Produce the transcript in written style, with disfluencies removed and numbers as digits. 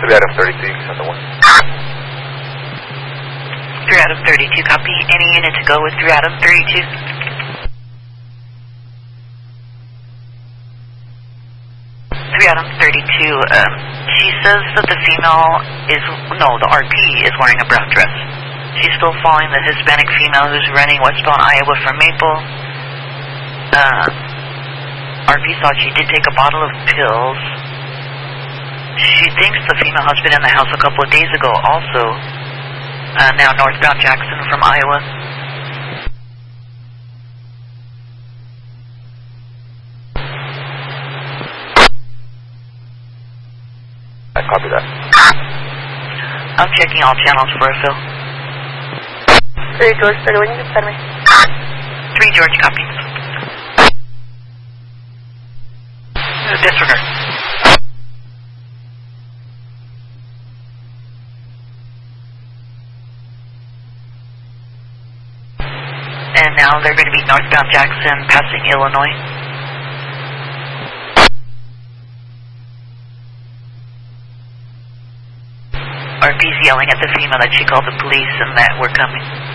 3 out of 32, send the 1. 3 out of 32, copy. Any unit to go with 3 out of 32? Out of 32, she says that the female is, no, the RP is wearing a brown dress. She's still following the Hispanic female who's running westbound Iowa from Maple. RP thought she did take a bottle of pills. She thinks the female has been in the house a couple of days ago also. Now northbound Jackson from Iowa. I copy that. I'm checking all channels for a fill. 3 George, 31, you can send me. 3 George, copy. Disregard. And now they're going to be northbound Jackson, passing Illinois. RP's yelling at the female that she called the police and that we're coming.